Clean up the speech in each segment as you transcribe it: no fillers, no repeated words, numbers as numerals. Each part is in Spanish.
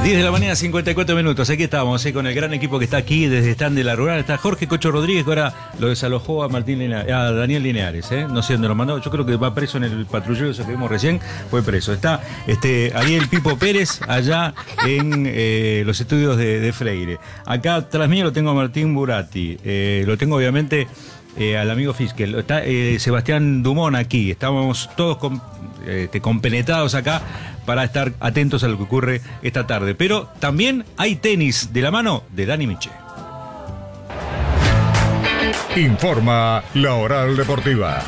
10 de la mañana, 54 minutos. Aquí estamos, con el gran equipo que está aquí desde Stand de la Rural. Está Jorge Cocho Rodríguez, que ahora lo desalojó a Daniel Lineares. No sé dónde lo mandó. Yo creo que va preso en el patrullero, eso que vimos recién, fue preso. Está Ariel Pipo Pérez, allá en los estudios de Freire. Acá atrás mío lo tengo a Martín Buratti. Lo tengo obviamente al amigo Fiskel. Está Sebastián Dumont aquí. Estamos todos compenetrados acá para estar atentos a lo que ocurre esta tarde. Pero también hay tenis de la mano de Dani Miche. Informa La Oral Deportiva.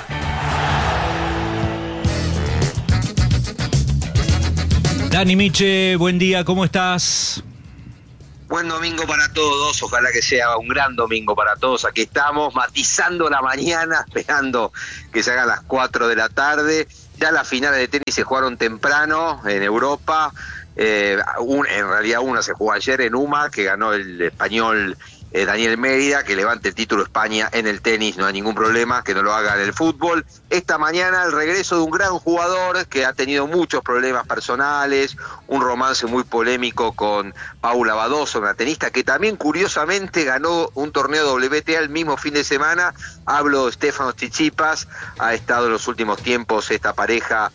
Dani Miche, buen día, ¿cómo estás? Buen domingo para todos, ojalá que sea un gran domingo para todos. Aquí estamos matizando la mañana, esperando que se hagan las 4 de la tarde. Ya las finales de tenis se jugaron temprano en Europa. En realidad una se jugó ayer en UMA, que ganó el español Daniel Mérida, que levante el título España en el tenis, no hay ningún problema, que no lo haga en el fútbol. Esta mañana el regreso de un gran jugador que ha tenido muchos problemas personales, un romance muy polémico con Paula Badosa, una tenista que también curiosamente ganó un torneo WTA el mismo fin de semana. Hablo de Stefanos Tsitsipas, ha estado en los últimos tiempos esta pareja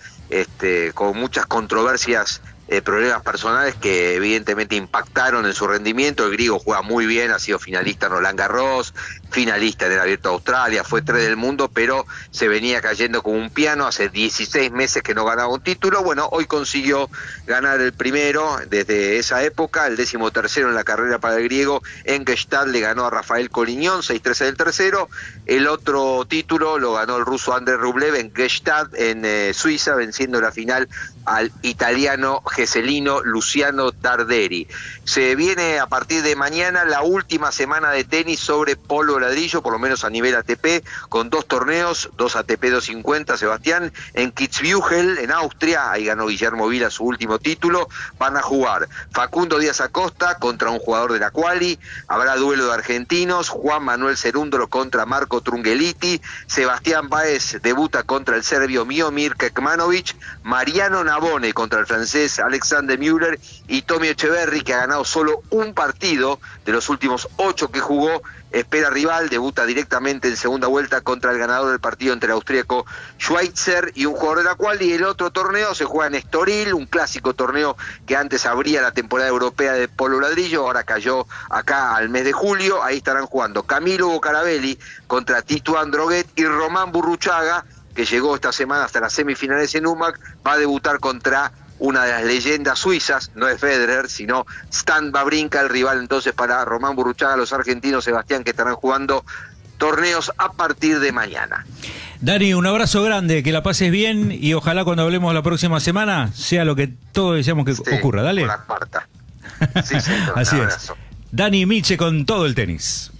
con muchas controversias, problemas personales que evidentemente impactaron en su rendimiento. El griego juega muy bien, ha sido finalista en Roland Garros, finalista en el Abierto de Australia, fue 3 del mundo, pero se venía cayendo como un piano. Hace 16 meses que no ganaba un título. Bueno, hoy consiguió ganar el primero desde esa época, el 13º en la carrera para el griego. En Gestalt le ganó a Rafael Coliñón, 6-3 del tercero. El otro título lo ganó el ruso Andrei Rublev en Gestalt, en Suiza, venciendo la final al italiano geselino Luciano Darderi. Se viene a partir de mañana la última semana de tenis sobre polvo ladrillo, por lo menos a nivel ATP, con 2 torneos, 2 ATP 250, Sebastián, en Kitzbühel, en Austria. Ahí ganó Guillermo Vila su último título. Van a jugar Facundo Díaz Acosta contra un jugador de la Quali, habrá duelo de argentinos, Juan Manuel Cerúndolo contra Marco Trungeliti, Sebastián Báez debuta contra el serbio Miomir Kekmanovic, Mariano Navone contra el francés Alexander Müller, y Tommy Echeverry, que ha ganado solo un partido de los últimos 8 que jugó, espera rival, debuta directamente en segunda vuelta contra el ganador del partido entre el austríaco Schweitzer y un jugador de la cual. Y el otro torneo se juega en Estoril, un clásico torneo que antes abría la temporada europea de polo ladrillo, ahora cayó acá al mes de julio. Ahí estarán jugando Camilo Bocarabelli contra Tito Androguet, y Román Burruchaga, que llegó esta semana hasta las semifinales en UMAC, va a debutar contra una de las leyendas suizas, no es Federer, sino Stan Wawrinka, el rival entonces para Román Burruchaga, los argentinos, Sebastián, que estarán jugando torneos a partir de mañana. Dani, un abrazo grande, que la pases bien, y ojalá cuando hablemos la próxima semana sea lo que todos deseamos que ocurra. Dale. Por la cuarta. Sí, señor, así es. Dani Miche con todo el tenis.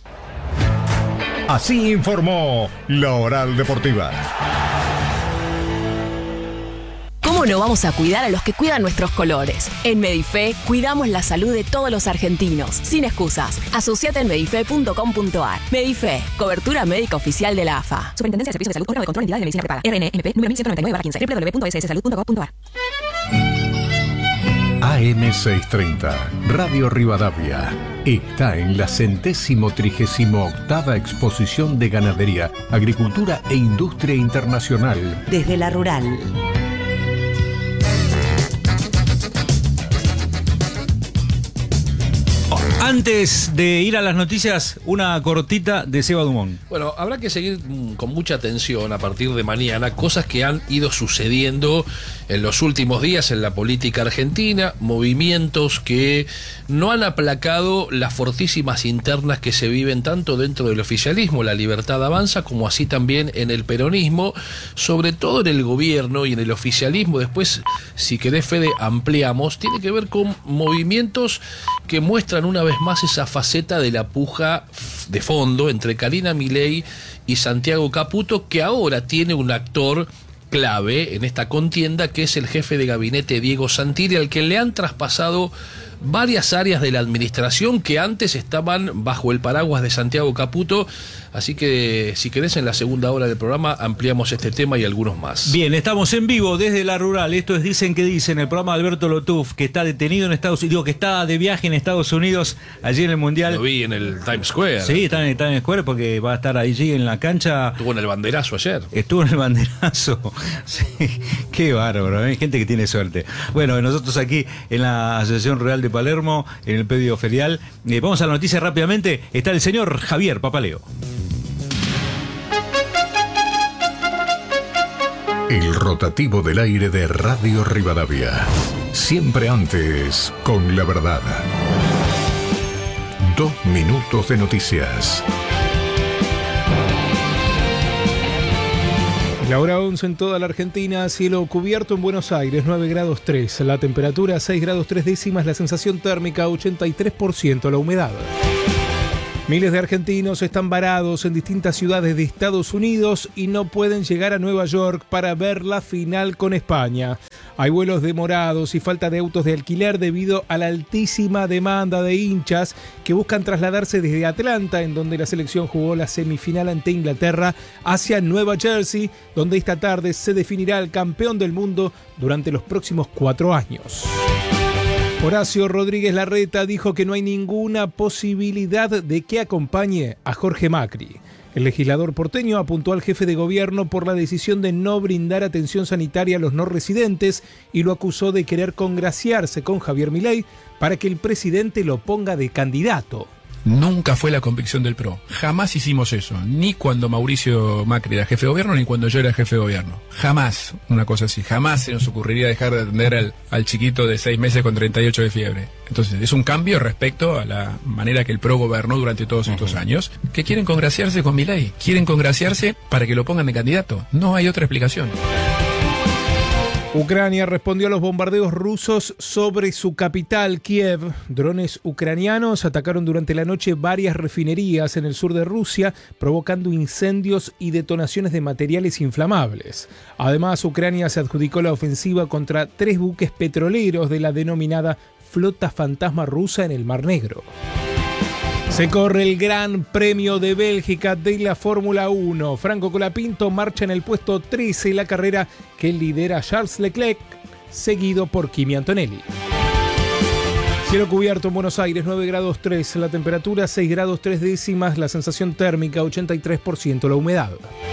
Así informó La Oral Deportiva. ¿Cómo no vamos a cuidar a los que cuidan nuestros colores? En Medife cuidamos la salud de todos los argentinos, sin excusas. Asociate en medife.com.ar. Medife, cobertura médica oficial de la AFA. Superintendencia de Servicios de Salud, órgano de control de entidades de medicina prepaga. RNMP número 1199/15. www.sssalud.gov.ar. AM630, Radio Rivadavia, está en la 138ª Exposición de Ganadería, Agricultura e Industria Internacional. Desde la Rural. Antes de ir a las noticias, una cortita de Seba Dumont. Bueno, habrá que seguir con mucha atención a partir de mañana cosas que han ido sucediendo en los últimos días en la política argentina, movimientos que no han aplacado las fortísimas internas que se viven tanto dentro del oficialismo, La Libertad Avanza, como así también en el peronismo, sobre todo en el gobierno y en el oficialismo. Después, si querés, Fede, ampliamos, tiene que ver con movimientos que muestran una vez más esa faceta de la puja de fondo entre Karina Milei y Santiago Caputo, que ahora tiene un actor clave en esta contienda, que es el jefe de gabinete Diego Santilli, al que le han traspasado varias áreas de la administración que antes estaban bajo el paraguas de Santiago Caputo. Así que, si querés, en la segunda hora del programa ampliamos este tema y algunos más. Bien, estamos en vivo desde La Rural. Esto es Dicen que Dicen, el programa de Alberto Lotuf, que está detenido en Estados Unidos, que está de viaje en Estados Unidos, allí en el Mundial. Lo vi en el Times Square. Sí, está en el Times Square porque va a estar allí en la cancha. Estuvo en el banderazo ayer. Estuvo en el banderazo. Sí, qué bárbaro, hay gente que tiene suerte. Bueno, nosotros aquí en la Asociación Rural de Palermo, en el predio ferial, vamos a la noticia rápidamente. Está el señor Javier Papaleo. El rotativo del aire de Radio Rivadavia. Siempre antes, con la verdad. 2 minutos de noticias. La hora 11 en toda la Argentina, cielo cubierto en Buenos Aires, 9 grados 3, la temperatura 6 grados 3 décimas, la sensación térmica 83%, la humedad. Miles de argentinos están varados en distintas ciudades de Estados Unidos y no pueden llegar a Nueva York para ver la final con España. Hay vuelos demorados y falta de autos de alquiler debido a la altísima demanda de hinchas que buscan trasladarse desde Atlanta, en donde la selección jugó la semifinal ante Inglaterra, hacia Nueva Jersey, donde esta tarde se definirá el campeón del mundo durante los próximos 4 años. Horacio Rodríguez Larreta dijo que no hay ninguna posibilidad de que acompañe a Jorge Macri. El legislador porteño apuntó al jefe de gobierno por la decisión de no brindar atención sanitaria a los no residentes y lo acusó de querer congraciarse con Javier Milei para que el presidente lo ponga de candidato. Nunca fue la convicción del PRO. Jamás hicimos eso. Ni cuando Mauricio Macri era jefe de gobierno, ni cuando yo era jefe de gobierno. Jamás una cosa así. Jamás se nos ocurriría dejar de atender al chiquito de 6 meses con 38 de fiebre. Entonces, es un cambio respecto a la manera que el PRO gobernó durante todos estos años, que quieren congraciarse con Milei. Quieren congraciarse para que lo pongan de candidato. No hay otra explicación. Ucrania respondió a los bombardeos rusos sobre su capital, Kiev. Drones ucranianos atacaron durante la noche varias refinerías en el sur de Rusia, provocando incendios y detonaciones de materiales inflamables. Además, Ucrania se adjudicó la ofensiva contra 3 buques petroleros de la denominada Flota Fantasma Rusa en el Mar Negro. Se corre el Gran Premio de Bélgica de la Fórmula 1. Franco Colapinto marcha en el puesto 13 en la carrera que lidera Charles Leclerc, seguido por Kimi Antonelli. Cielo cubierto en Buenos Aires, 9 grados 3, la temperatura 6 grados 3 décimas, la sensación térmica 83%, la humedad.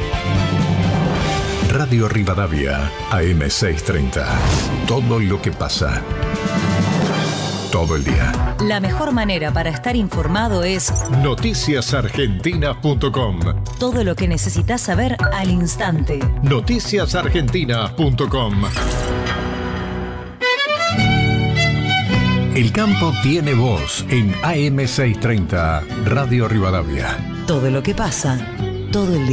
Radio Rivadavia, AM630. Todo lo que pasa. Todo el día. La mejor manera para estar informado es noticiasargentina.com. todo lo que necesitas saber al instante. noticiasargentina.com. El campo tiene voz en AM630, Radio Rivadavia. Todo lo que pasa, todo el día.